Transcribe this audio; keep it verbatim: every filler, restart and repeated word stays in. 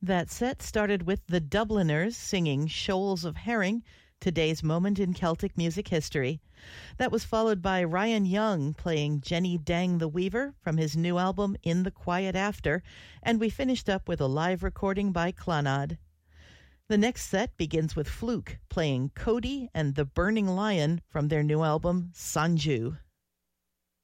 That set started with the Dubliners singing Shoals of Herring, today's moment in Celtic music history. That was followed by Ryan Young playing Jenny Dang the Weaver from his new album In the Quiet After, and we finished up with a live recording by Clannad. The next set begins with Fluke playing Cody and the Burning Lion from their new album Sanju.